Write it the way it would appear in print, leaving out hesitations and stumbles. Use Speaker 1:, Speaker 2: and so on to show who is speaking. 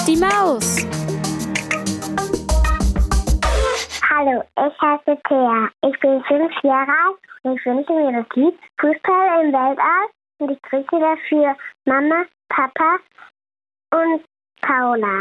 Speaker 1: Die Maus.
Speaker 2: Hallo, ich heiße Thea. Ich bin 5 Jahre alt und ich wünsche mir das Lied Fußball im Weltall und ich grüße dafür Mama, Papa und Paula.